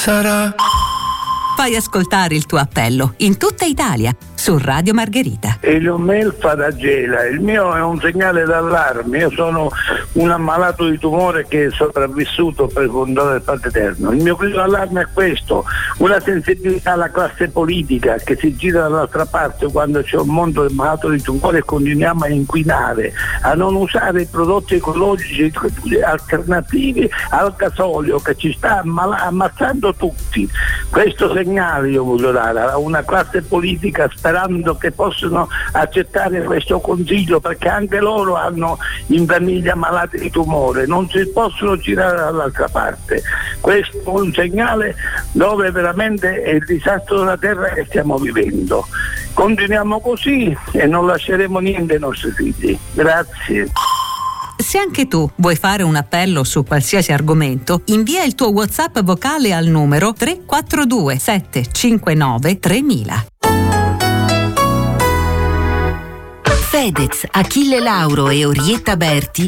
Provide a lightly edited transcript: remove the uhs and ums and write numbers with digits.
sarà? Fai ascoltare il tuo appello in tutta Italia su Radio Margherita. Eliomelfa da Gela, il mio è un segnale d'allarme. Io sono un ammalato di tumore che è sopravvissuto per condono del Padre Eterno. Il mio primo allarme è questo: una sensibilità alla classe politica che si gira dall'altra parte quando c'è un mondo malato di tumore, e continuiamo a inquinare, a non usare prodotti ecologici alternativi al gasolio che ci sta ammazzando tutti. Questo segnale io voglio dare a una classe politica, sperando che possano accettare questo consiglio, perché anche loro hanno in famiglia malati di tumore, non si possono girare dall'altra parte. Questo è un segnale dove veramente è il disastro della terra che stiamo vivendo. Continuiamo così e non lasceremo niente ai nostri figli. Grazie. Se anche tu vuoi fare un appello su qualsiasi argomento, invia il tuo WhatsApp vocale al numero 342 759 3000. Fedez, Achille Lauro e Orietta Berti